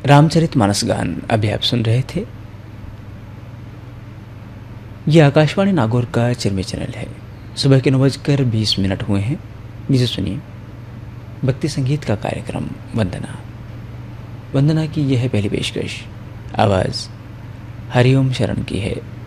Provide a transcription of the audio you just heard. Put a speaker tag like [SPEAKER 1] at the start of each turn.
[SPEAKER 1] रामचरितमानस गान अभी आप सुन रहे थे। ये आकाशवाणी नागौर का चिरमी चैनल है। सुबह के 9:20 हुए हैं। नीचे सुनिए भक्ति संगीत का कार्यक्रम वंदना। वंदना की यह है पहली पेशकश। आवाज़ हरिओम शरण की है।